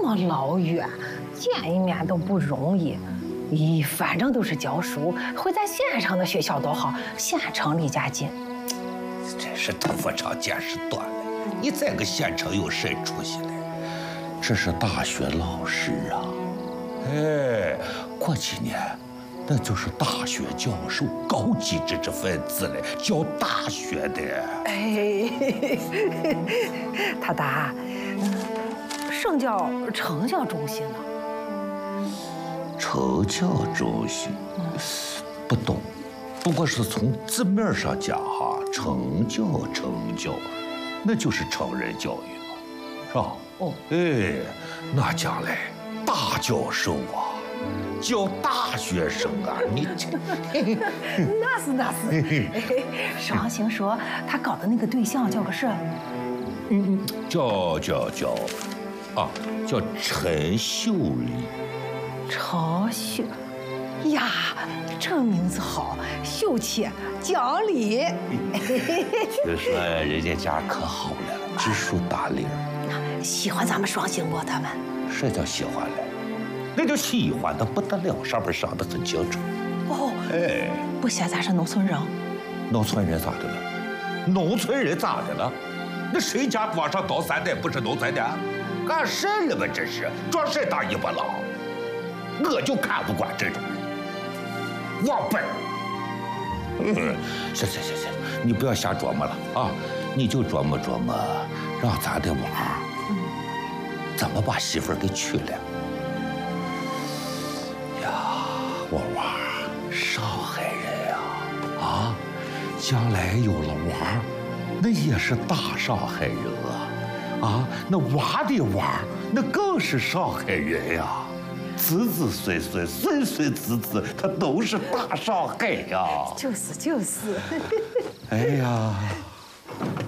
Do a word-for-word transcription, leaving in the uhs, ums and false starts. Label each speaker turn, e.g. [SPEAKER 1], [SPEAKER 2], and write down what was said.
[SPEAKER 1] 么老远，见一面都不容易。咦，反正都是教书，回咱县城的学校多好，县城离家近。
[SPEAKER 2] 真是头发长见识短了，你在个县城有甚出息嘞？这是大学老师啊！哎，过几年那就是大学教授，高级知识分子嘞，教大学的。
[SPEAKER 1] 哎，他答，什么叫成教中心呢？
[SPEAKER 2] 成教中心，不懂。不过是从字面上讲哈，成教成教，那就是成人教育嘛，是吧？哦，哎，那将来大教授啊，教大学生啊，你这
[SPEAKER 1] 那是那是。史王行说他搞的那个对象叫个是，
[SPEAKER 2] 嗯，叫叫叫，啊，叫陈秀丽。
[SPEAKER 1] 陈秀呀，这名字好，秀气讲理。
[SPEAKER 2] 就说人家家可好了，知书达理。
[SPEAKER 1] 喜欢咱们双星波他们。
[SPEAKER 2] 这叫喜欢嘞？那就喜欢的不得了，上面上的很清楚。
[SPEAKER 1] 哦，
[SPEAKER 2] 哎，
[SPEAKER 1] 不嫌咱是农村人。
[SPEAKER 2] 农村人咋的了？农村人咋的了？那谁家往上倒三代不是农村的？干什了吧？这是装什大尾巴狼？我就看不惯这种人，忘本。嗯，行行行行，你不要瞎琢磨了啊，你就琢磨琢磨，让咱的娃怎么把媳妇儿给娶了。呀，我娃上海人呀，啊，将来有了娃，那也是大上海人啊，啊，那娃的娃那更是上海人呀。子子孙孙、孙孙子子，他都是大上海呀！
[SPEAKER 1] 就是就是。
[SPEAKER 2] 哎呀。